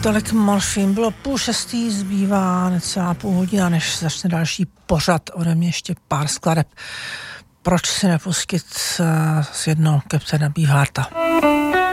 Tolik Morfin, bylo 5:30, zbývá necelá půl hodina, než začne další pořad, ode mě ještě pár skladeb. Proč si nepustit s jednou Captaina Beefhearta?